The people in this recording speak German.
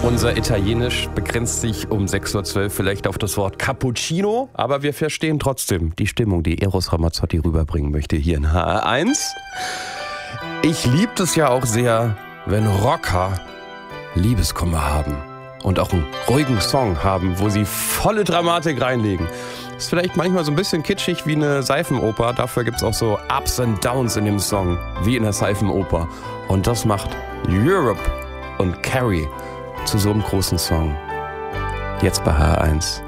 Unser Italienisch begrenzt sich um 6.12 Uhr vielleicht auf das Wort Cappuccino, aber wir verstehen trotzdem die Stimmung, die Eros Ramazzotti rüberbringen möchte hier in HR1. Ich liebe es ja auch sehr, wenn Rocker Liebeskummer haben und auch einen ruhigen Song haben, wo sie volle Dramatik reinlegen. Ist vielleicht manchmal so ein bisschen kitschig wie eine Seifenoper, dafür gibt es auch so Ups and Downs in dem Song, wie in der Seifenoper. Und das macht Europe und Carrie zu so einem großen Song. Jetzt bei HR1.